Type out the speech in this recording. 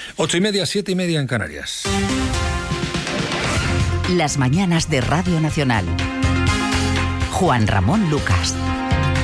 8:30, 7:30 en Canarias. Las mañanas de Radio Nacional. Juan Ramón Lucas.